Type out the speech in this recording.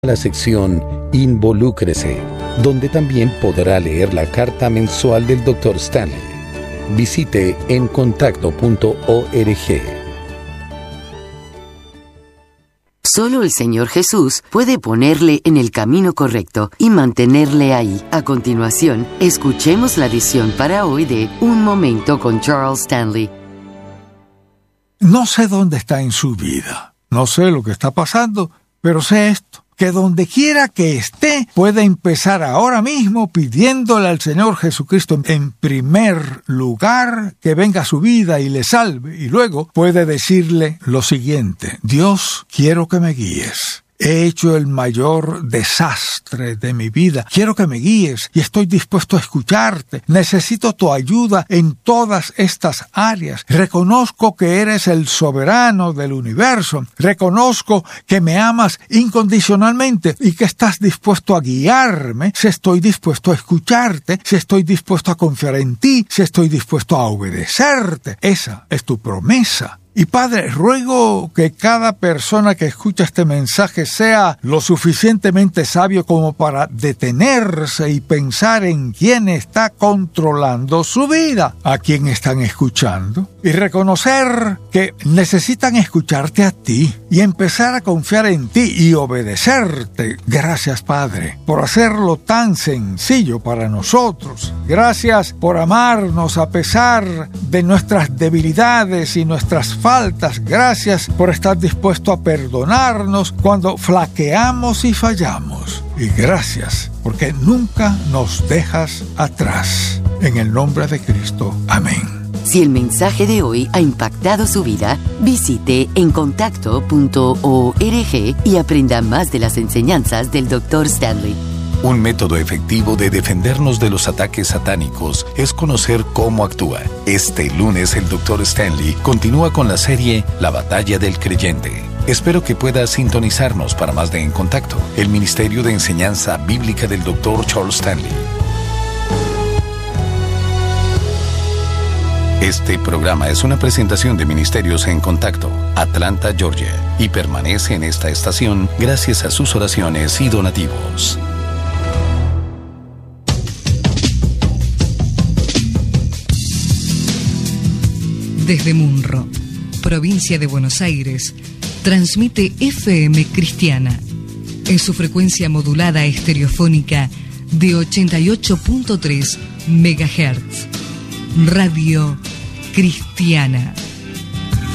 la sección Involúcrese, donde también podrá leer la carta mensual del Dr. Stanley. Visite encontacto.org. Solo el Señor Jesús puede ponerle en el camino correcto y mantenerle ahí. A continuación, escuchemos la edición para hoy de Un Momento con Charles Stanley. No sé dónde está en su vida, no sé lo que está pasando, pero sé esto, que donde quiera que esté, puede empezar ahora mismo pidiéndole al Señor Jesucristo en primer lugar que venga a su vida y le salve, y luego puede decirle lo siguiente: Dios, quiero que me guíes. He hecho el mayor desastre de mi vida. Quiero que me guíes y estoy dispuesto a escucharte. Necesito tu ayuda en todas estas áreas. Reconozco que eres el soberano del universo. Reconozco que me amas incondicionalmente y que estás dispuesto a guiarme si estoy dispuesto a escucharte, si estoy dispuesto a confiar en ti, si estoy dispuesto a obedecerte. Esa es tu promesa. Y Padre, ruego que cada persona que escucha este mensaje sea lo suficientemente sabio como para detenerse y pensar en quién está controlando su vida, a quién están escuchando, y reconocer que necesitan escucharte a ti y empezar a confiar en ti y obedecerte. Gracias, Padre, por hacerlo tan sencillo para nosotros. Gracias por amarnos a pesar de nuestras debilidades y nuestras faltas. Gracias por estar dispuesto a perdonarnos cuando flaqueamos y fallamos. Y gracias porque nunca nos dejas atrás. En el nombre de Cristo. Amén. Si el mensaje de hoy ha impactado su vida, visite encontacto.org y aprenda más de las enseñanzas del Dr. Stanley. Un método efectivo de defendernos de los ataques satánicos es conocer cómo actúa. Este lunes el Dr. Stanley continúa con la serie La Batalla del Creyente. Espero que pueda sintonizarnos para más de En Contacto, el Ministerio de Enseñanza Bíblica del Dr. Charles Stanley. Este programa es una presentación de Ministerios En Contacto, Atlanta, Georgia, y permanece en esta estación gracias a sus oraciones y donativos. Desde Munro, provincia de Buenos Aires, transmite FM Cristiana en su frecuencia modulada estereofónica de 88.3 MHz. Radio Cristiana.